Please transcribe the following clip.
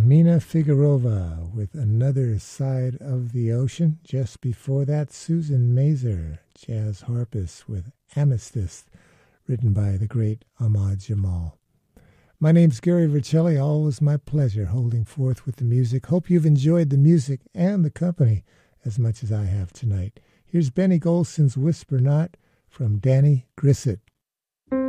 Mina Figurova with Another Side of the Ocean. Just before that, Susan Mazer, jazz harpist with Amethyst, written by the great Ahmad Jamal. My name's Gary Vercelli. Always my pleasure holding forth with the music. Hope you've enjoyed the music and the company as much as I have tonight. Here's Benny Golson's Whisper Not from Danny Grissett.